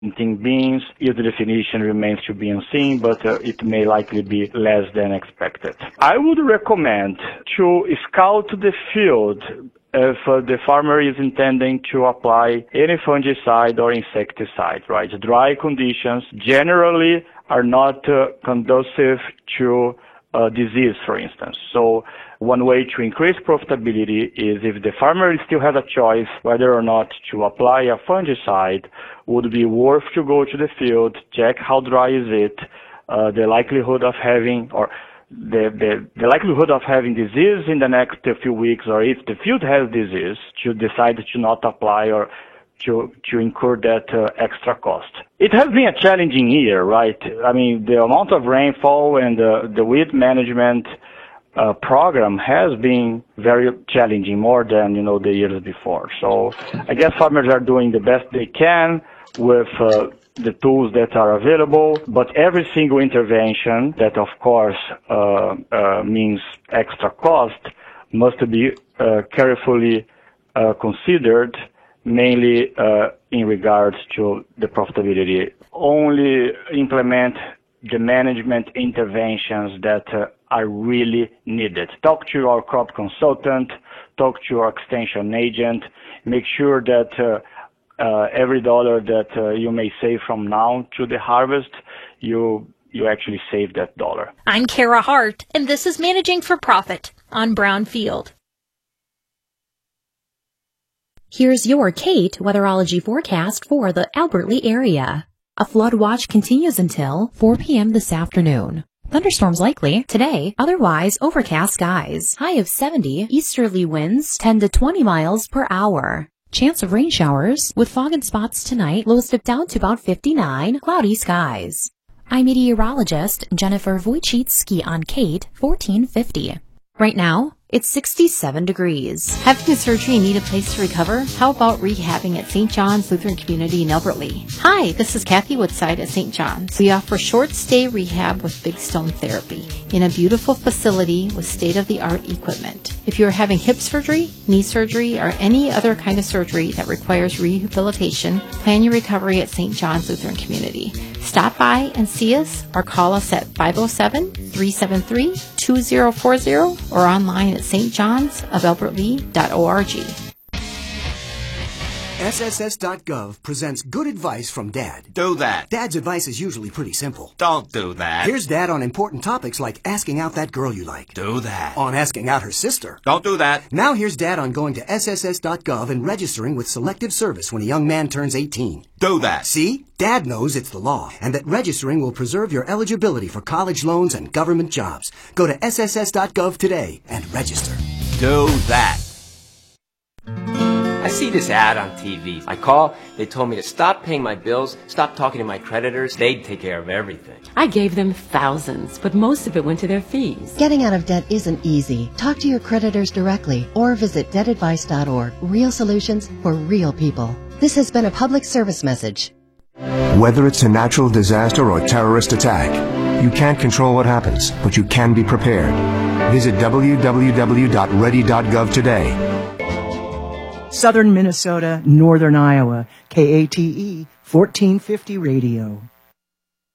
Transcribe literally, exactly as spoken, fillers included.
planting beans. If the definition remains to be unseen, but uh, it may likely be less than expected. I would recommend to scout the field if uh, the farmer is intending to apply any fungicide or insecticide, right? Dry conditions generally are not uh, conducive to uh, disease, for instance. So one way to increase profitability is if the farmer still has a choice whether or not to apply a fungicide, would be worth to go to the field, check how dry is it, uh, the likelihood of having, or The, the, the likelihood of having disease in the next few weeks, or if the field has disease, to decide to not apply or to, to incur that uh, extra cost. It has been a challenging year, right? I mean, the amount of rainfall and uh, the weed management uh, program has been very challenging, more than, you know, the years before. So I guess farmers are doing the best they can with uh, the tools that are available, but every single intervention that, of course, uh, uh, means extra cost must be uh, carefully uh, considered, mainly uh, in regards to the profitability. Only implement the management interventions that uh, are really needed. Talk to your crop consultant, talk to your extension agent, make sure that uh, Uh, every dollar that uh, you may save from now to the harvest, you you actually save that dollar. I'm Kara Hart, and this is Managing for Profit on Brownfield. Here's your Kate weatherology forecast for the Albert Lea area. A flood watch continues until four p.m. this afternoon. Thunderstorms likely today, otherwise overcast skies. High of seventy, easterly winds ten to twenty miles per hour. Chance of rain showers with fog and spots tonight, lows dip down to about fifty-nine, cloudy skies. I'm meteorologist Jennifer Wojcicki on Kate fourteen fifty. Right now, it's sixty-seven degrees. Having surgery and need a place to recover? How about rehabbing at Saint John's Lutheran Community in Albert Lea? Hi, this is Kathy Woodside at Saint John's. We offer short-stay rehab with Big Stone Therapy in a beautiful facility with state-of-the-art equipment. If you are having hip surgery, knee surgery, or any other kind of surgery that requires rehabilitation, plan your recovery at Saint John's Lutheran Community. Stop by and see us or call us at five oh seven, three seven three, two oh four oh or online at s t johns of albert lea dot org. S S S dot gov presents good advice from Dad. Do that. Dad's advice is usually pretty simple. Don't do that. Here's Dad on important topics like asking out that girl you like. Do that. On asking out her sister. Don't do that. Now here's Dad on going to S S S dot gov and registering with Selective Service when a young man turns eighteen. Do that. See? Dad knows it's the law and that registering will preserve your eligibility for college loans and government jobs. Go to S S S dot gov today and register. Do that. I see this ad on T V. I call, they told me to stop paying my bills, stop talking to my creditors, they'd take care of everything. I gave them thousands, but most of it went to their fees. Getting out of debt isn't easy. Talk to your creditors directly or visit debt advice dot org. Real solutions for real people. This has been a public service message. Whether it's a natural disaster or terrorist attack, you can't control what happens, but you can be prepared. Visit w w w dot ready dot gov today. Southern Minnesota, Northern Iowa, K A T E fourteen fifty Radio.